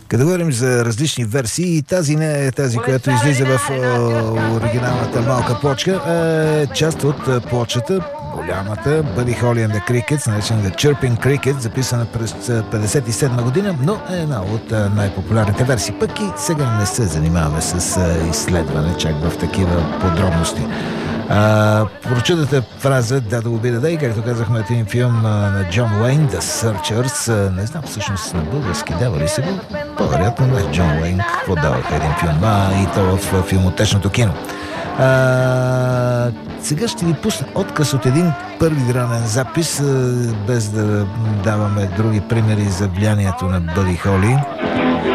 Като говорим за различни версии, тази не е тази, която излиза в оригиналната малка плочка, е част от плочата, голямата Buddy Holly and the Crickets, наречена The Chirping Cricket, записана през 1957 година, но е една от най-популярните версии. Пък и сега не се занимаваме с изследване чак в такива подробности. Прочутата фраза "Да уби да дай", както казахме, от един филм на Джон Уейн, The Searchers. Не знам всъщност на български дава ли се го? По-вероятно не. Джон Уейн какво даваха един филм? И то в филмотечното кино. Сега ще ви пусна отказ от един първи ранен запис, без да даваме други примери за влиянието на Бъди Холи.